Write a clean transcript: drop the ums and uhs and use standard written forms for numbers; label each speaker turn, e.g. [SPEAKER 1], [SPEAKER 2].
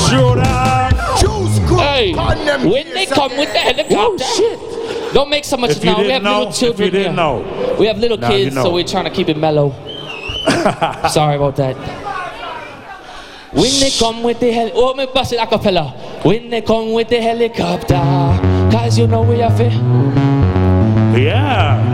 [SPEAKER 1] Sure that.
[SPEAKER 2] Hey, when they come with the helicopter, shit. Don't make so much now. We have little children here. We have little kids, so we're trying to keep it mellow. Sorry about that. When they come with the oh, me bust it a cappella. When they come with the helicopter, cause you know we have it.
[SPEAKER 1] Yeah.